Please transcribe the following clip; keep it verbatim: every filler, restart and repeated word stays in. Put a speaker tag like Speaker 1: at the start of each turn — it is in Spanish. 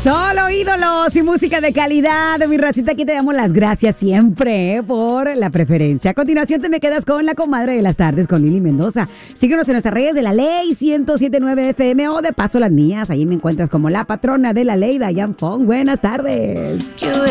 Speaker 1: Solo ídolos y música de calidad. Mi racita, aquí te damos las gracias siempre eh, por la preferencia. A continuación te me quedas con la comadre de las tardes, con Lili Mendoza. Síguenos en nuestras redes de La Ley ciento siete punto nueve F M o de paso las mías. Ahí me encuentras como la patrona de La Ley, Dayan Fong. Buenas tardes.